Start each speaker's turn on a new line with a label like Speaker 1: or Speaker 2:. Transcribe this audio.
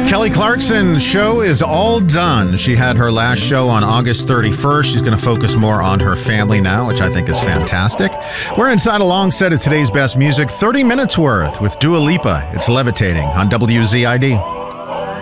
Speaker 1: Kelly Clarkson's show is all done. She had her last show on August 31st. She's going to focus more on her family now, which I think is fantastic. We're inside a long set of today's best music, 30 minutes worth with Dua Lipa. It's Levitating on WZID.